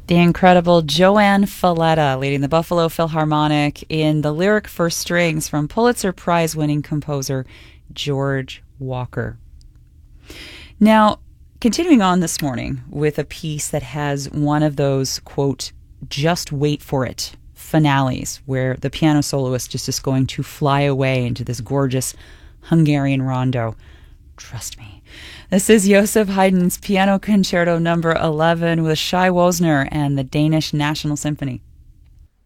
The incredible Joanne Falletta leading the Buffalo Philharmonic in the lyric for strings from Pulitzer Prize-winning composer George Walker. Now, continuing on this morning with a piece that has one of those, quote, just wait for it finales, where the piano soloist just is going to fly away into this gorgeous Hungarian rondo. Trust me. This is Joseph Haydn's Piano Concerto No. 11 with Shai Wozner and the Danish National Symphony.